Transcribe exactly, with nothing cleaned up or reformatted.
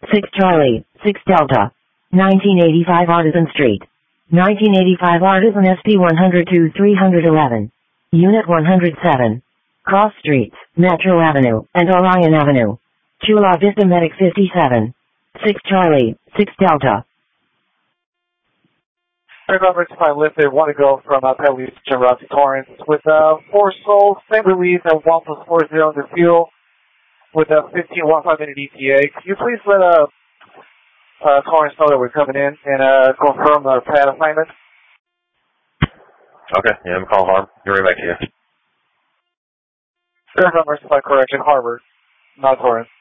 six Charlie, six Delta. nineteen eighty-five Artisan Street. nineteen eighty-five Artisan S P one oh two three eleven. Unit one oh seven. Cross Streets, Metro Avenue, and Orion Avenue. Chula Vista Medic fifty-seven. six Charlie, six Delta. Aircraft rectified lift, they want to go from uh, Pelleas to Chimborazo Torrance with uh, four souls, same release at one plus four zero under fuel with a fifteen one five minute E T A. Can you please let uh, uh, Torrance know that we're coming in and uh, confirm our pad assignment? Okay, yeah, I'm calling Harm. Be right back to you. Aircraft rectified correction, Harbor, not Torrance.